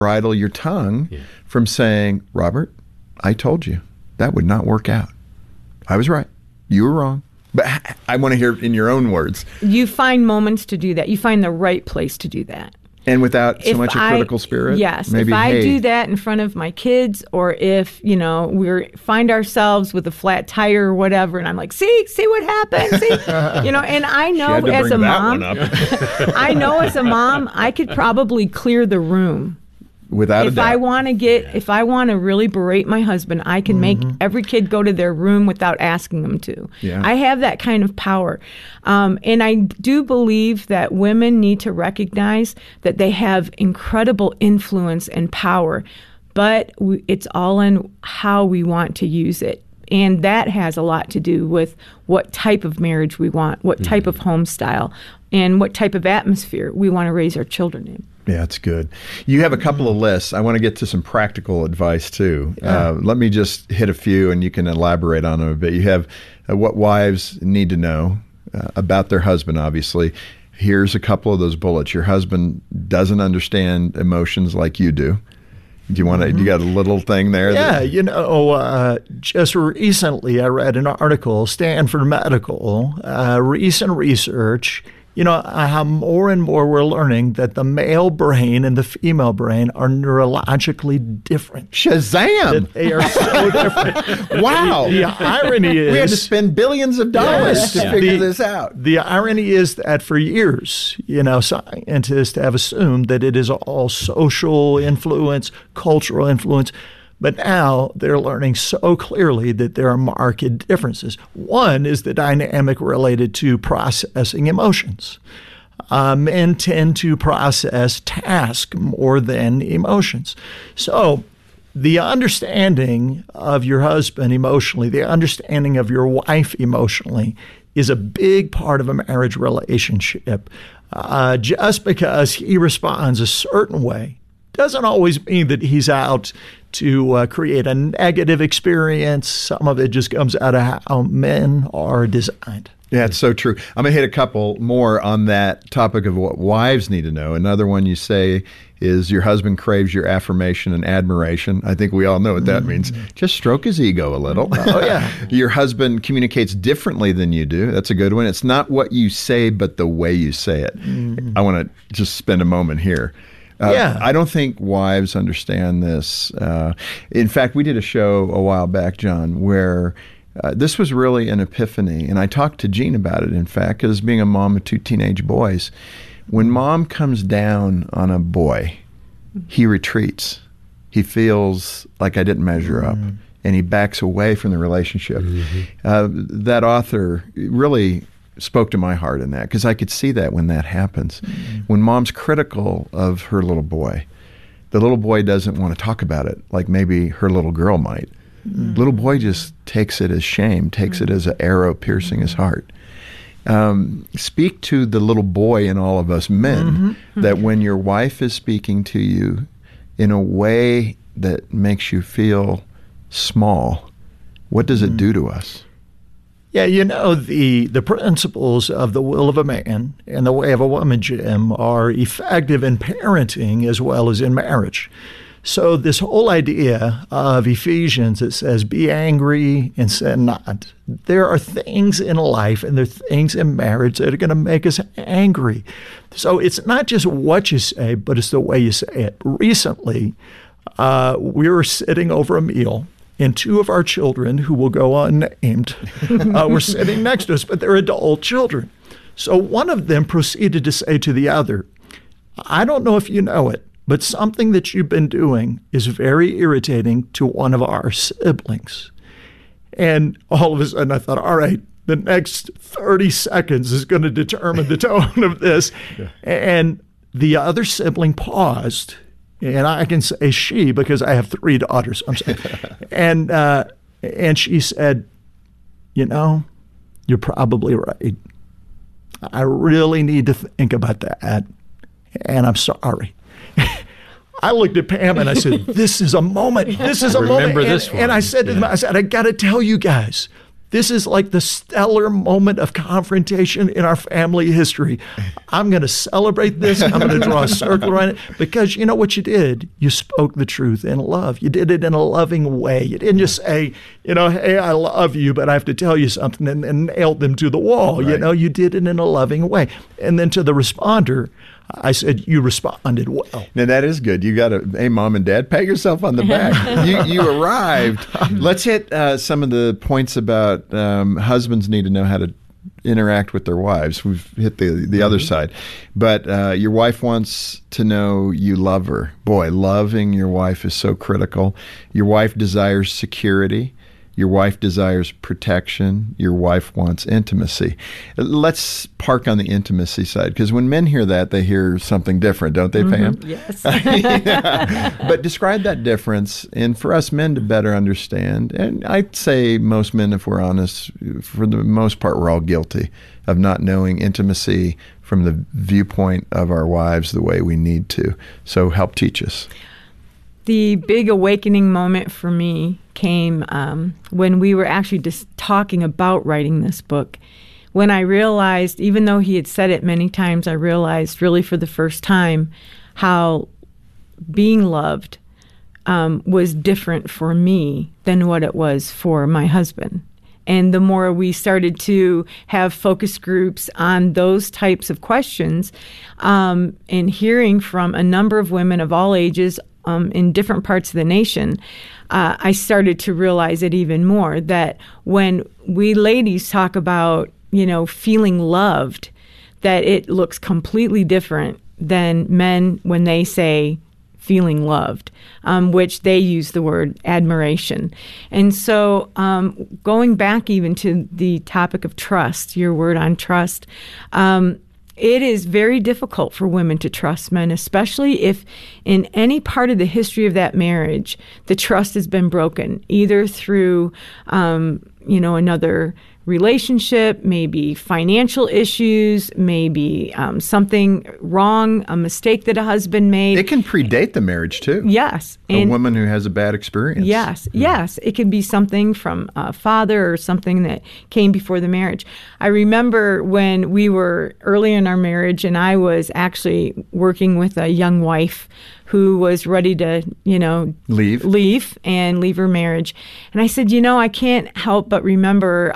bridle your tongue from saying, Robert, I told you that would not work out. I was right. You were wrong. But I want to hear in your own words. You find moments to do that. You find the right place to do that. And without so much a critical spirit? Yes. Maybe, if I do that in front of my kids, or if, we find ourselves with a flat tire or whatever, and I'm like, see what happened? See? And I know as a mom, I know as a mom, I could probably clear the room. Without a doubt. If I want to really berate my husband, I can make every kid go to their room without asking them to. Yeah. I have that kind of power. And I do believe that women need to recognize that they have incredible influence and power, but it's all in how we want to use it. And that has a lot to do with what type of marriage we want, what type of home style, and what type of atmosphere we want to raise our children in. Yeah, that's good. You have a couple of lists. I want to get to some practical advice, too. Let me just hit a few, and you can elaborate on them a bit. You have what wives need to know about their husband, obviously. Here's a couple of those bullets. Your husband doesn't understand emotions like you do. Do you want to? You got a little thing there? Yeah, just recently I read an article, Stanford Medical, recent research. How more and more we're learning that the male brain and the female brain are neurologically different. Shazam! That they are so different. Wow. The irony is... we had to spend billions of dollars to figure this out. The irony is that for years, scientists have assumed that it is all social influence, cultural influence. But now they're learning so clearly that there are marked differences. One is the dynamic related to processing emotions. Men tend to process task more than emotions. So the understanding of your husband emotionally, the understanding of your wife emotionally, is a big part of a marriage relationship. Just because he responds a certain way doesn't always mean that he's out to create a negative experience. Some of it just comes out of how men are designed. Yeah, it's so true. I'm going to hit a couple more on that topic of what wives need to know. Another one you say is your husband craves your affirmation and admiration. I think we all know what that means. Just stroke his ego a little. Oh, yeah. Your husband communicates differently than you do. That's a good one. It's not what you say, but the way you say it. I want to just spend a moment here. I don't think wives understand this. In fact, we did a show a while back, John, where this was really an epiphany. And I talked to Jean about it, in fact, because being a mom of two teenage boys, when mom comes down on a boy, he retreats. He feels like I didn't measure up, and he backs away from the relationship. That author really spoke to my heart in that, because I could see that when that happens. When mom's critical of her little boy, the little boy doesn't want to talk about it like maybe her little girl might. Little boy just takes it as shame, takes it as an arrow piercing his heart. Speak to the little boy in all of us men that when your wife is speaking to you in a way that makes you feel small, what does it do to us? Yeah, the principles of the will of a man and the way of a woman, Jim, are effective in parenting as well as in marriage. So this whole idea of Ephesians that says, be angry and sin not. There are things in life and there are things in marriage that are going to make us angry. So it's not just what you say, but it's the way you say it. Recently, we were sitting over a meal, and two of our children, who will go unnamed, were sitting next to us, but they're adult children. So one of them proceeded to say to the other, I don't know if you know it, but something that you've been doing is very irritating to one of our siblings. And all of a sudden I thought, all right, the next 30 seconds is going to determine the tone of this. And the other sibling paused. And I can say she because I have 3 daughters. I'm saying, and she said, you're probably right. I really need to think about that, and I'm sorry. I looked at Pam and I said, "This is a moment. This is a moment." Remember this one. And I said to them, I said, "I got to tell you guys, This is like the stellar moment of confrontation in our family history. I'm going to celebrate this. I'm going to draw a circle around it because you know what you did? You spoke the truth in love. You did it in a loving way. You didn't just say, hey, I love you, but I have to tell you something and nailed them to the wall. Right. You did it in a loving way. And then to the responder, I said, you responded well. Now, that is good. You got to, hey, Mom and Dad, pat yourself on the back. you arrived. Let's hit some of the points about husbands need to know how to interact with their wives. We've hit the other side. But your wife wants to know you love her. Boy, loving your wife is so critical. Your wife desires security. Your wife desires protection. Your wife wants intimacy. Let's park on the intimacy side, because when men hear that, they hear something different, don't they, Pam? Yes. But describe that difference, and for us men to better understand, and I'd say most men, if we're honest, for the most part, we're all guilty of not knowing intimacy from the viewpoint of our wives the way we need to. So help teach us. The big awakening moment for me came when we were actually just talking about writing this book. When I realized, even though he had said it many times, I realized really for the first time how being loved was different for me than what it was for my husband. And the more we started to have focus groups on those types of questions, and hearing from a number of women of all ages, in different parts of the nation, I started to realize it even more, that when we ladies talk about, feeling loved, that it looks completely different than men when they say feeling loved, which they use the word admiration. And so going back even to the topic of trust, your word on trust, it is very difficult for women to trust men, especially if in any part of the history of that marriage, the trust has been broken, either through, another relationship, maybe financial issues, maybe something wrong, a mistake that a husband made. It can predate the marriage too. Yes. A woman who has a bad experience. Yes, yes. It can be something from a father or something that came before the marriage. I remember when we were early in our marriage and I was actually working with a young wife who was ready to, leave her marriage. And I said, I can't help but remember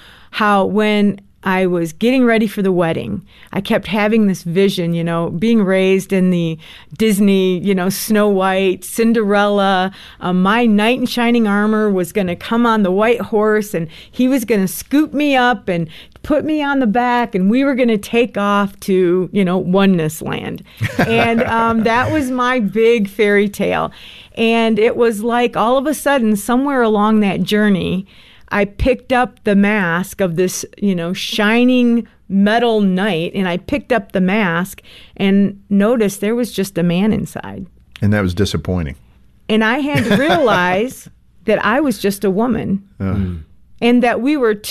how when I was getting ready for the wedding, I kept having this vision, being raised in the Disney, Snow White, Cinderella. My knight in shining armor was going to come on the white horse and he was going to scoop me up and put me on the back and we were going to take off to, oneness land. And that was my big fairy tale. And it was like all of a sudden, somewhere along that journey, I picked up the mask of this, shining metal knight, and I picked up the mask and noticed there was just a man inside. And that was disappointing. And I had to realize that I was just a woman, and that we were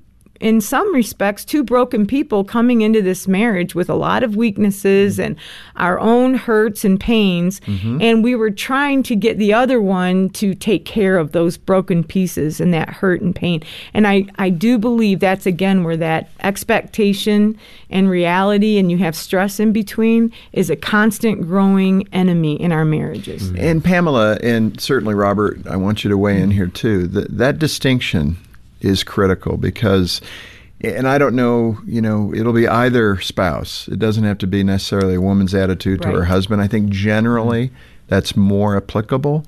in some respects, two broken people coming into this marriage with a lot of weaknesses and our own hurts and pains. And we were trying to get the other one to take care of those broken pieces and that hurt and pain. And I do believe that's, again, where that expectation and reality and you have stress in between is a constant growing enemy in our marriages. And Pamela, and certainly Robert, I want you to weigh in here too, that distinction is critical because, and I don't know, it'll be either spouse. It doesn't have to be necessarily a woman's attitude to her husband. I think generally that's more applicable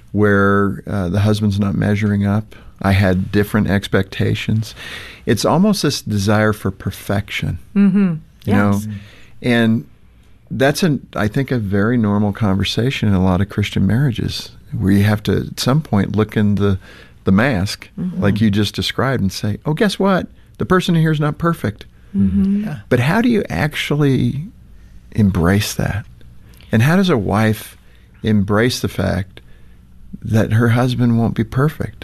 where the husband's not measuring up. I had different expectations. It's almost this desire for perfection, you know, and that's, I think, a very normal conversation in a lot of Christian marriages where you have to, at some point, look in the mask, like you just described, and say, oh, guess what? The person here is not perfect. But how do you actually embrace that? And how does a wife embrace the fact that her husband won't be perfect?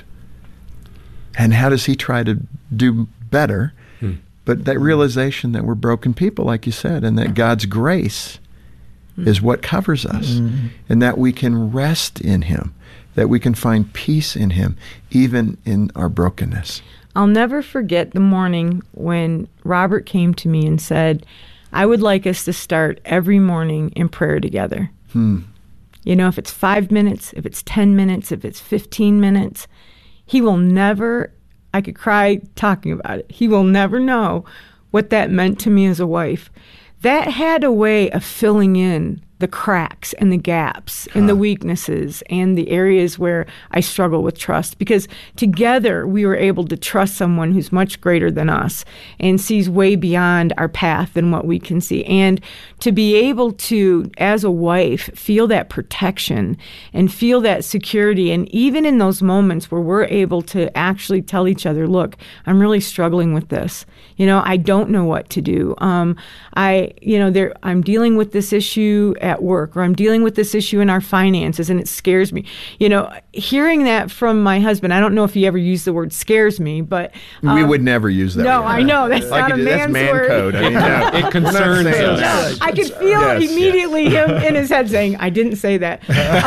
And how does he try to do better? But that realization that we're broken people, like you said, and that God's grace is what covers us, and that we can rest in him, that we can find peace in him, even in our brokenness. I'll never forget the morning when Robert came to me and said, I would like us to start every morning in prayer together. You know, if it's 5 minutes, if it's 10 minutes, if it's 15 minutes, he will never, I could cry talking about it, he will never know what that meant to me as a wife. That had a way of filling in the cracks and the gaps and the weaknesses and the areas where I struggle with trust, because together we were able to trust someone who's much greater than us and sees way beyond our path than what we can see. And to be able to, as a wife, feel that protection and feel that security. And even in those moments where we're able to actually tell each other, look, I'm really struggling with this. You know, I don't know what to do. I'm dealing with this issue at work, or I'm dealing with this issue in our finances, and it scares me. You know, hearing that from my husband, I don't know if he ever used the word scares me, but we would never use that no, word. I know that's not a man's man word. Code. I mean, It concerns us. I could feel immediately him in his head saying, I didn't say that.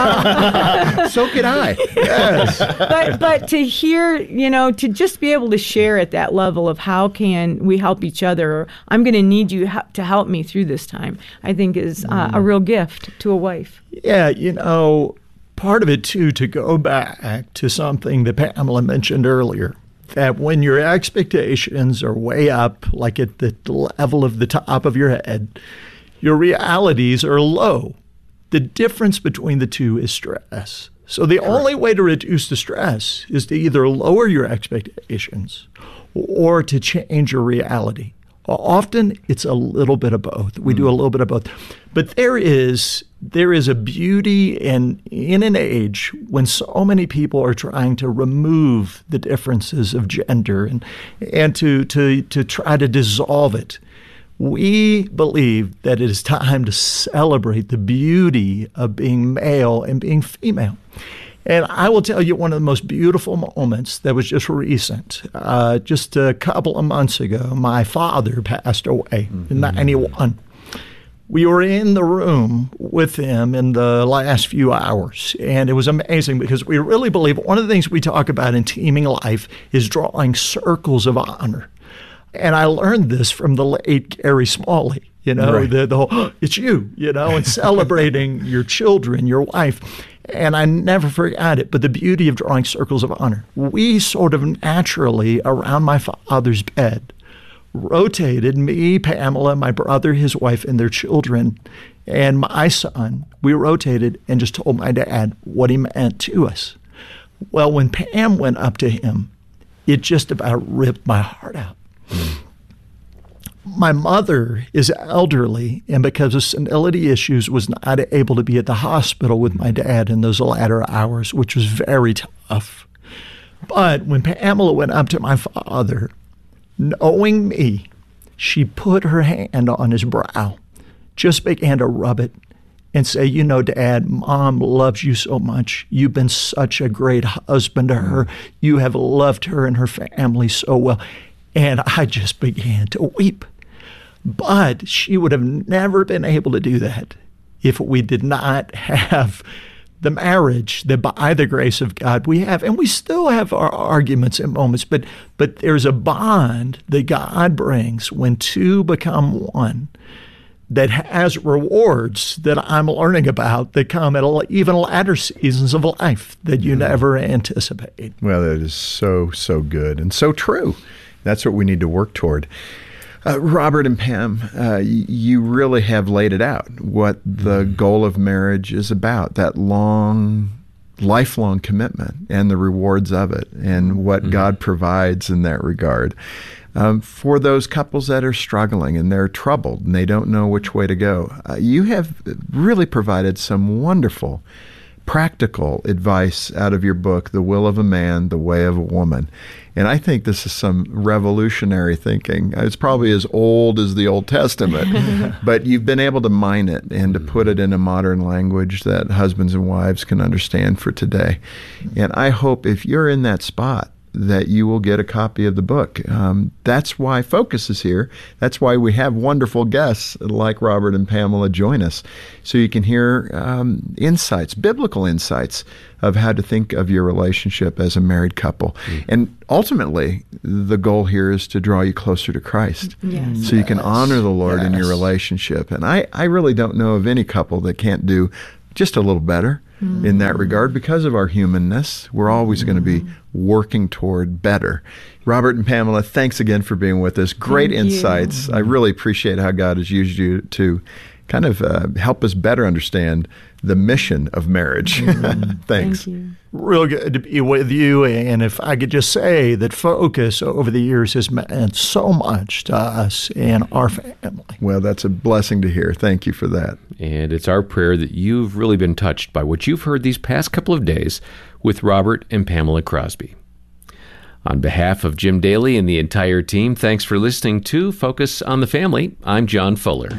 So could I. Yes. But to hear, you know, to just be able to share at that level of how can we help each other, or I'm going to need you to help me through this time, I think is a real gift to a wife. Yeah, you know, part of it, too, to go back to something that Pamela mentioned earlier, that when your expectations are way up, like at the level of the top of your head, your realities are low. The difference between the two is stress. So the only way to reduce the stress is to either lower your expectations or to change your reality. Often it's a little bit of both. We do a little bit of both. But there is a beauty in an age when so many people are trying to remove the differences of gender and to try to dissolve it. We believe that it is time to celebrate the beauty of being male and being female. And I will tell you one of the most beautiful moments that was just recent. Just a couple of months ago, my father passed away in 91. We were in the room with him in the last few hours, and it was amazing because we really believe one of the things we talk about in teaming life is drawing circles of honor. And I learned this from the late Gary Smalley, you know, right. the whole, it's you, you know, and celebrating your children, your wife. And I never forgot it, but the beauty of drawing circles of honor. We sort of naturally, around my father's bed, rotated me, Pamela, my brother, his wife, and their children, and my son. We rotated and just told my dad what he meant to us. Well, when Pam went up to him, it just about ripped my heart out. My mother is elderly, and because of senility issues, was not able to be at the hospital with my dad in those latter hours, which was very tough. But when Pamela went up to my father, knowing me, she put her hand on his brow, just began to rub it, and say, you know, Dad, Mom loves you so much. You've been such a great husband to her. You have loved her and her family so well. And I just began to weep. But she would have never been able to do that if we did not have the marriage that by the grace of God we have. And we still have our arguments and moments, but there's a bond that God brings when two become one that has rewards that I'm learning about that come at even latter seasons of life that you never anticipate. Well, that is so, so good and so true. That's what we need to work toward. Robert and Pam, you really have laid it out, what the goal of marriage is about, that lifelong commitment and the rewards of it and what God provides in that regard. For those couples that are struggling and they're troubled and they don't know which way to go, you have really provided some wonderful practical advice out of your book, The Will of a Man, The Way of a Woman. And I think this is some revolutionary thinking. It's probably as old as the Old Testament, but you've been able to mine it and to put it in a modern language that husbands and wives can understand for today. And I hope if you're in that spot that you will get a copy of the book. That's why Focus is here. That's why we have wonderful guests like Robert and Pamela join us, so you can hear insights, biblical insights of how to think of your relationship as a married couple. And ultimately, the goal here is to draw you closer to Christ, so you can honor the Lord in your relationship. And I really don't know of any couple that can't do just a little better in that regard. Because of our humanness, we're always going to be working toward better. Robert and Pamela, thanks again for being with us. Great insights. I really appreciate how God has used you to kind of help us better understand the mission of marriage. Thanks. Thank you. Real good to be with you. And if I could just say that Focus over the years has meant so much to us and our family. Well, that's a blessing to hear. Thank you for that. And it's our prayer that you've really been touched by what you've heard these past couple of days with Robert and Pamela Crosby. On behalf of Jim Daly and the entire team, thanks for listening to Focus on the Family. I'm John Fuller.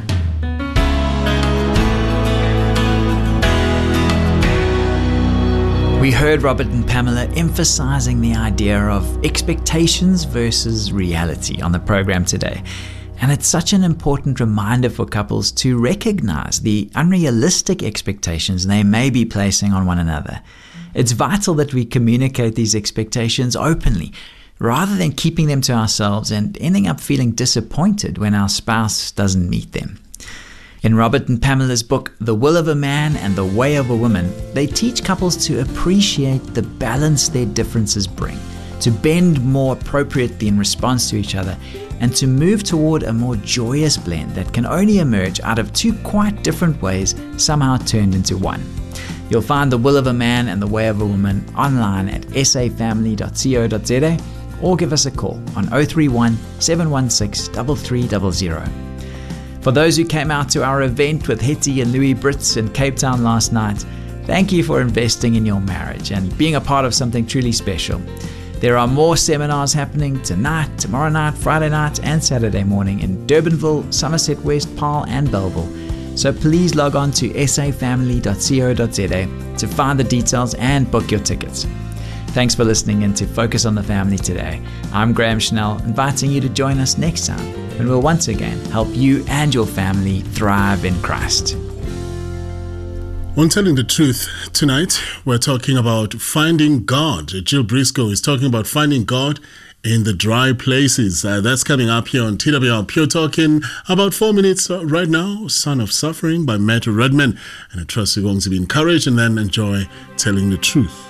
We heard Robert and Pamela emphasizing the idea of expectations versus reality on the program today. And it's such an important reminder for couples to recognize the unrealistic expectations they may be placing on one another. It's vital that we communicate these expectations openly, rather than keeping them to ourselves and ending up feeling disappointed when our spouse doesn't meet them. In Robert and Pamela's book, The Will of a Man and the Way of a Woman, they teach couples to appreciate the balance their differences bring, to bend more appropriately in response to each other, and to move toward a more joyous blend that can only emerge out of two quite different ways somehow turned into one. You'll find The Will of a Man and the Way of a Woman online at safamily.co.za or give us a call on 031 716 3300. For those who came out to our event with Hetty and Louis Brits in Cape Town last night, thank you for investing in your marriage and being a part of something truly special. There are more seminars happening tonight, tomorrow night, Friday night, and Saturday morning in Durbanville, Somerset West, Paarl, and Belleville. So please log on to safamily.co.za to find the details and book your tickets. Thanks for listening in to Focus on the Family today. I'm Graham Schnell, inviting you to join us next time when we'll once again help you and your family thrive in Christ. On Telling the Truth tonight, we're talking about finding God. Jill Briscoe is talking about finding God in the dry places. That's coming up here on TWR Pure Talk in about 4 minutes right now. Son of Suffering by Matt Redman. And I trust you're going to be encouraged and then enjoy Telling the Truth.